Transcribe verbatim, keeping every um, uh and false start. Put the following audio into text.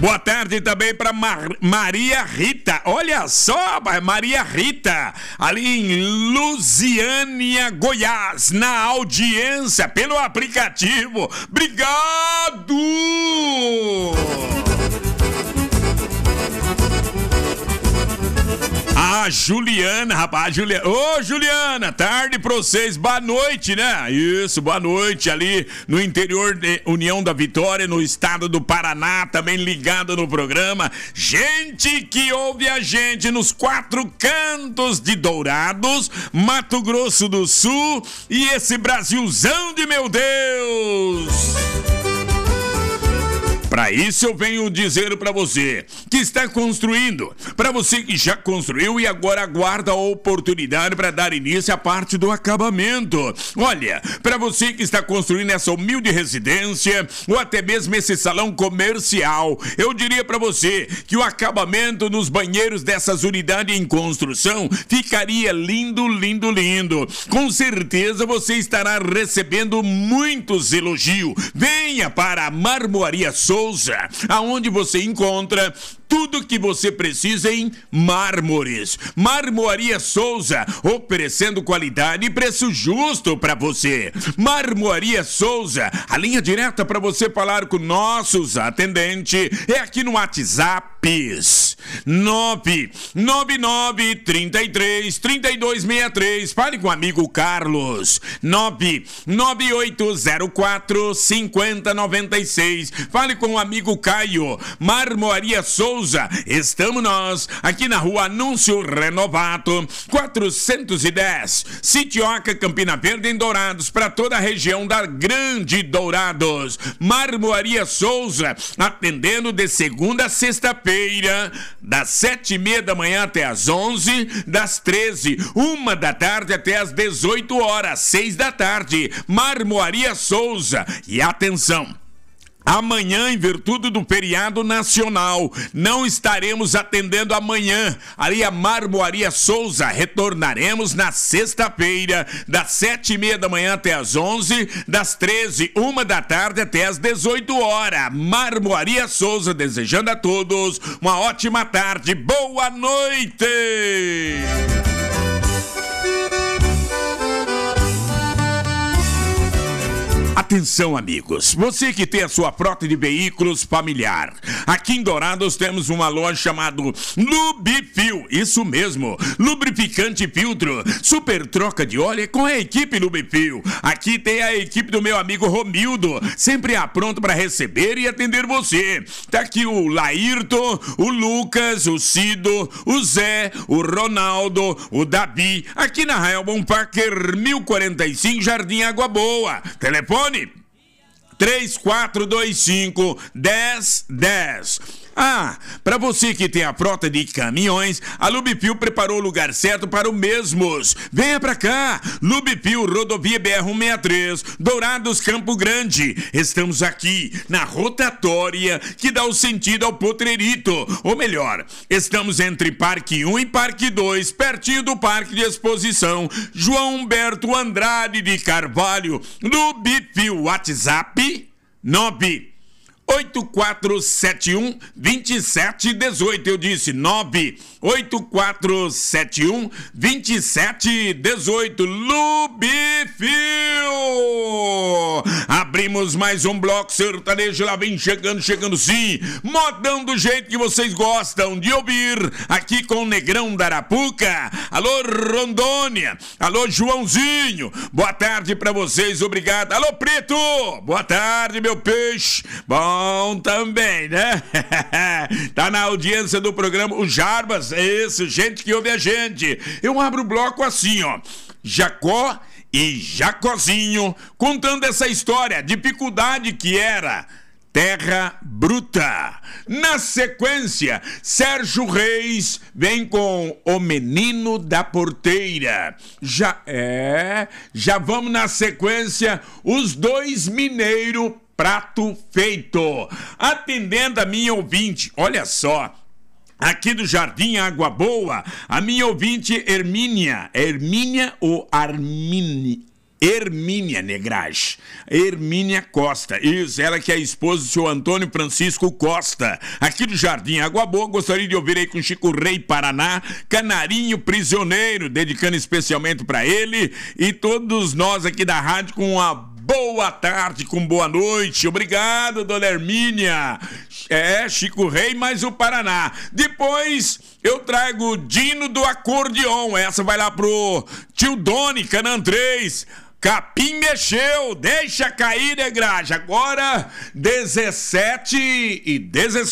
Boa tarde também para Mar- Maria Rita. Olha só, Maria Rita, ali em Lusiânia, Goiás, na audiência pelo aplicativo. Obrigado! A Juliana, rapaz, Juliana. Ô, Juliana, tarde pra vocês, boa noite, né? Isso, boa noite, ali no interior de União da Vitória, no estado do Paraná, também ligado no programa. Gente que ouve a gente nos quatro cantos de Dourados, Mato Grosso do Sul e esse Brasilzão de meu Deus! Para isso eu venho dizer para você que está construindo, para você que já construiu e agora aguarda a oportunidade para dar início à parte do acabamento. Olha, para você que está construindo essa humilde residência ou até mesmo esse salão comercial, eu diria para você que o acabamento nos banheiros dessas unidades em construção ficaria lindo, lindo, lindo. Com certeza você estará recebendo muitos elogios. Venha para a Marmoaria Souza, aonde você encontra tudo que você precisa em mármores. Marmoaria Souza, oferecendo qualidade e preço justo para você. Marmoaria Souza, a linha direta para você falar com nossos atendentes é aqui no WhatsApp. nove nove nove, três três, três dois seis três. Fale com o amigo Carlos. nove nove oito zero quatro, cinco zero nove seis. Fale com o amigo Caio. Marmoaria Souza, estamos nós aqui na rua Anúncio Renovato, quatrocentos e dez, Sitioca, Campina Verde, em Dourados, para toda a região da Grande Dourados. Marmoaria Souza, atendendo de segunda a sexta-feira, das sete e meia da manhã até as onze, das treze, uma da tarde até as dezoito horas, seis da tarde. Marmoaria Souza. E atenção, amanhã, em virtude do feriado nacional, não estaremos atendendo amanhã. Ali a Marmoaria Souza, retornaremos na sexta-feira, das sete e meia da manhã até as onze, das treze, uma da tarde até as dezoito horas. Marmoaria Souza, desejando a todos uma ótima tarde. Boa noite! Atenção, amigos, você que tem a sua frota de veículos familiar, aqui em Dourados temos uma loja chamada Lubifil, isso mesmo, lubrificante filtro, super troca de óleo com a equipe Lubifil. Aqui tem a equipe do meu amigo Romildo, sempre pronto para receber e atender você. Tá aqui o Laírton, o Lucas, o Cido, o Zé, o Ronaldo, o Davi, aqui na Helbon Parker mil e quarenta e cinco, Jardim Água Boa. Telefone três quatro dois cinco, um zero um zero. Ah, para você que tem a frota de caminhões, a Lubifil preparou o lugar certo para os mesmos. Venha pra cá, Lubifil, rodovia B R cento e sessenta e três, Dourados, Campo Grande. Estamos aqui na rotatória que dá o sentido ao Potrerito. Ou melhor, estamos entre Parque um e Parque dois, pertinho do Parque de Exposição João Humberto Andrade de Carvalho. Lubifil, WhatsApp nove oito quatro sete um, dois sete um oito. Eu disse nove oito quatro sete um, dois sete um oito. Lubifil! Abrimos mais um bloco sertanejo. Lá vem chegando, chegando sim. Modão do jeito que vocês gostam de ouvir. Aqui com o Negrão da Arapuca. Alô, Rondônia. Alô, Joãozinho. Boa tarde pra vocês, obrigado. Alô, Preto. Boa tarde, meu peixe. Bom também, né? Tá na audiência do programa o Jarbas, é esse, gente que ouve a gente. Eu abro o bloco assim, ó. Jacó e Jacozinho, contando essa história, a dificuldade que era Terra Bruta. Na sequência, Sérgio Reis vem com O Menino da Porteira. Já é, já vamos na sequência, Os Dois Mineiros, Prato Feito. Atendendo a minha ouvinte, olha só, aqui do Jardim Água Boa, a minha ouvinte Hermínia, Hermínia ou Armini? Hermínia Negrage. Hermínia Costa. Isso, ela que é a esposa do seu Antônio Francisco Costa. Aqui do Jardim Água Boa, gostaria de ouvir aí com Chico Rei Paraná, Canarinho Prisioneiro, dedicando especialmente para ele e todos nós aqui da rádio com uma boa tarde, com boa noite. Obrigado, dona Hermínia. É, Chico Rei mais o Paraná. Depois eu trago Dino do Acordeon. Essa vai lá pro tio Doni, Canã três. Capim mexeu, deixa cair, Negrage. Agora dezessete e dezessete.